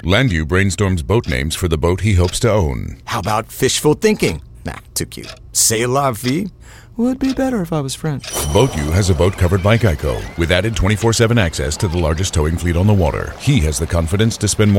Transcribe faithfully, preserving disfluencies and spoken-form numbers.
Landu brainstorms boat names for the boat he hopes to own. How about fishful thinking? Nah, too cute. C'est la vie? Would be better if I was French. BoatU has a boat covered by Geico with added twenty-four seven access to the largest towing fleet on the water. He has the confidence to spend more